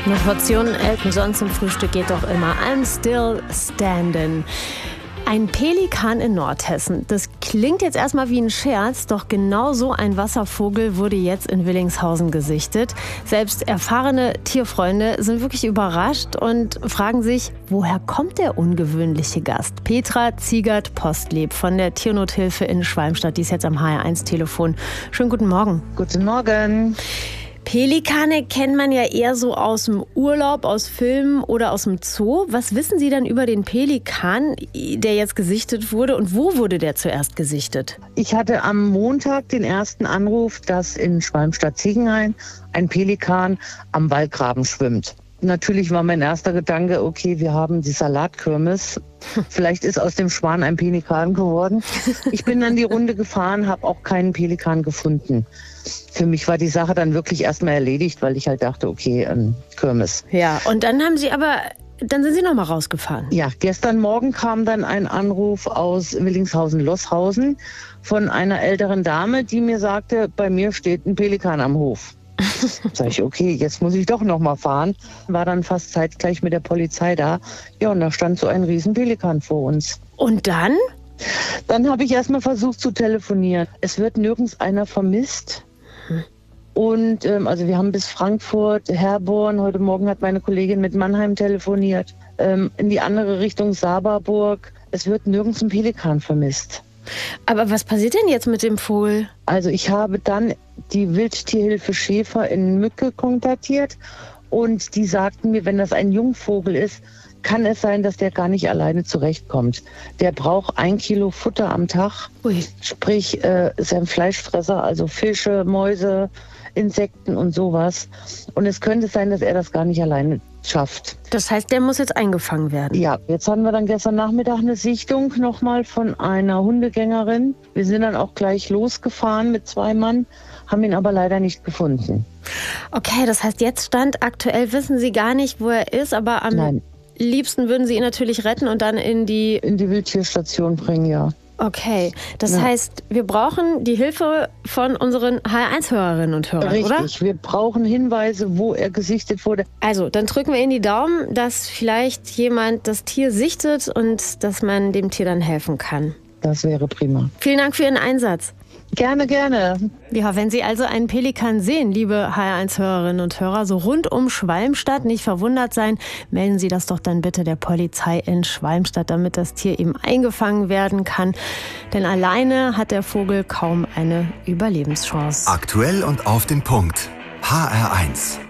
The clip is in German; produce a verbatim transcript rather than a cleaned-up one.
Eine Portion Elton John zum Frühstück geht doch immer. I'm still standing. Ein Pelikan in Nordhessen. Das klingt jetzt erstmal wie ein Scherz, doch genau so ein Wasservogel wurde jetzt in Willingshausen gesichtet. Selbst erfahrene Tierfreunde sind wirklich überrascht und fragen sich, woher kommt der ungewöhnliche Gast? Petra Ziegert-Postlieb von der Tiernothilfe in Schwalmstadt, die ist jetzt am H R eins Telefon. Schönen guten Morgen. Guten Morgen. Pelikane kennt man ja eher so aus dem Urlaub, aus Filmen oder aus dem Zoo. Was wissen Sie denn über den Pelikan, der jetzt gesichtet wurde, und wo wurde der zuerst gesichtet? Ich hatte am Montag den ersten Anruf, dass in Schwalmstadt-Ziegenhain ein Pelikan am Waldgraben schwimmt. Natürlich war mein erster Gedanke, okay, wir haben die Salatkirmes. Vielleicht ist aus dem Schwan ein Pelikan geworden. Ich bin dann die Runde gefahren, habe auch keinen Pelikan gefunden. Für mich war die Sache dann wirklich erstmal erledigt, weil ich halt dachte, okay, ähm, Kirmes. Ja, und dann haben Sie aber, dann sind Sie nochmal rausgefahren. Ja, gestern Morgen kam dann ein Anruf aus Willingshausen-Loshausen von einer älteren Dame, die mir sagte, bei mir steht ein Pelikan am Hof. Sag ich, okay, jetzt muss ich doch noch mal fahren. War dann fast zeitgleich mit der Polizei da. Ja, und da stand so ein riesen Pelikan vor uns. Und dann? Dann habe ich erst mal versucht zu telefonieren. Es wird nirgends einer vermisst. Hm. Und ähm, also wir haben bis Frankfurt, Herborn, heute Morgen hat meine Kollegin mit Mannheim telefoniert, ähm, in die andere Richtung Saberburg. Es wird nirgends ein Pelikan vermisst. Aber was passiert denn jetzt mit dem Vogel? Also ich habe dann die Wildtierhilfe Schäfer in Mücke kontaktiert und die sagten mir, wenn das ein Jungvogel ist, kann es sein, dass der gar nicht alleine zurechtkommt. Der braucht ein Kilo Futter am Tag, Ui. sprich äh, ist ein Fleischfresser, also Fische, Mäuse, Insekten und sowas. Und es könnte sein, dass er das gar nicht alleine schafft. Das heißt, der muss jetzt eingefangen werden? Ja, jetzt hatten wir dann gestern Nachmittag eine Sichtung nochmal von einer Hundegängerin. Wir sind dann auch gleich losgefahren mit zwei Mann, haben ihn aber leider nicht gefunden. Okay, das heißt, jetzt Stand aktuell wissen Sie gar nicht, wo er ist, aber am Nein. liebsten würden Sie ihn natürlich retten und dann in die... In die Wildtierstation bringen, ja. Okay, das ja. heißt, wir brauchen die Hilfe von unseren H R eins Hörerinnen und Hörern, Richtig. oder? Richtig, wir brauchen Hinweise, wo er gesichtet wurde. Also, dann drücken wir Ihnen die Daumen, dass vielleicht jemand das Tier sichtet und dass man dem Tier dann helfen kann. Das wäre prima. Vielen Dank für Ihren Einsatz. Gerne, gerne. Ja, wenn Sie also einen Pelikan sehen, liebe H R eins Hörerinnen und Hörer, so rund um Schwalmstadt, nicht verwundert sein, melden Sie das doch dann bitte der Polizei in Schwalmstadt, damit das Tier eben eingefangen werden kann. Denn alleine hat der Vogel kaum eine Überlebenschance. Aktuell und auf den Punkt. H R eins.